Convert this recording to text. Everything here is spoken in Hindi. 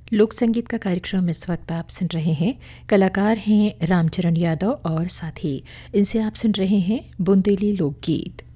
लोक संगीत का कार्यक्रम इस वक्त आप सुन रहे हैं। कलाकार हैं रामचरण यादव और साथ ही इनसे आप सुन रहे हैं बुंदेली लोकगीत।